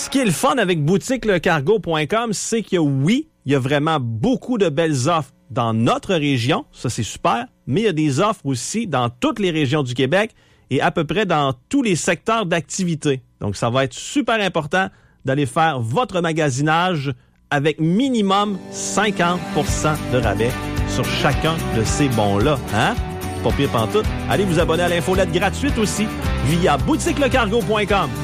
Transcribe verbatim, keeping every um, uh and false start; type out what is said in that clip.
Ce qui est le fun avec boutique le cargo point com, c'est que oui, il y a vraiment beaucoup de belles offres dans notre région, ça c'est super, mais il y a des offres aussi dans toutes les régions du Québec et à peu près dans tous les secteurs d'activité. Donc ça va être super important d'aller faire votre magasinage avec minimum cinquante pour cent de rabais sur chacun de ces bons-là. Hein? Pas pire pantoute. Allez vous abonner à l'infolette gratuite aussi via boutique le cargo point com.